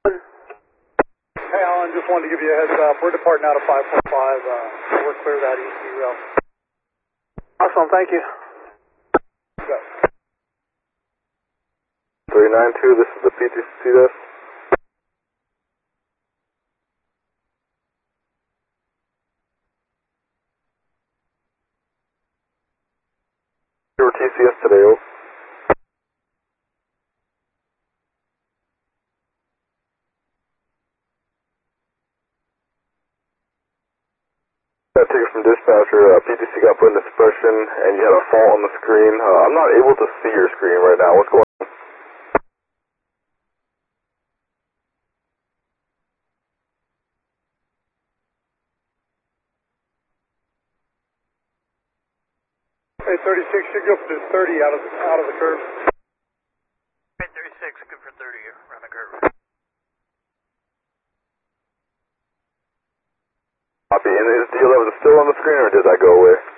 Hey, Alan, just wanted to give you a heads up. We're departing out of 545. We're clear that east route. Awesome, thank you. 392, this is the PTC desk. You were TCS today, oh. Got a ticket from dispatcher, PTC got put into suppression, and you had a fault on the screen. I'm not able to see your screen right now. What's going on? Hey, 36, should go for 30 out of the curve. Hey, 36, good for 30 around the curve. Copy, and is DL11 still on the screen, or did that go away?